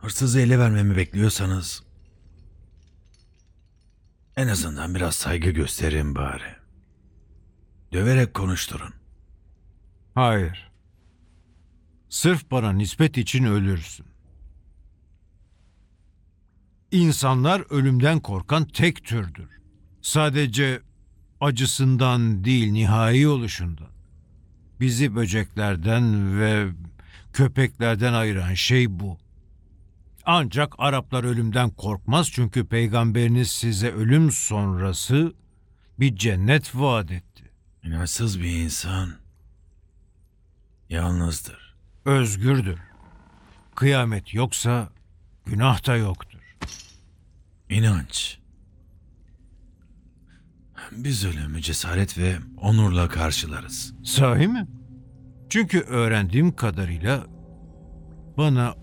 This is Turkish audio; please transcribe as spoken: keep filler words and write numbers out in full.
Hırsızı ele vermemi bekliyorsanız en azından biraz saygı gösterin bari. Döverek konuşturun. Hayır. Sırf bana nispet için ölürsün. İnsanlar ölümden korkan tek türdür. Sadece acısından değil, nihai oluşundan. Bizi böceklerden ve köpeklerden ayıran şey bu. Ancak Araplar ölümden korkmaz çünkü peygamberiniz size ölüm sonrası bir cennet vaat etti. İnançsız bir insan yalnızdır. Özgürdür. Kıyamet yoksa günah da yoktur. İnanç. Biz ölümü cesaret ve onurla karşılarız. Sahi mi? Çünkü öğrendiğim kadarıyla bana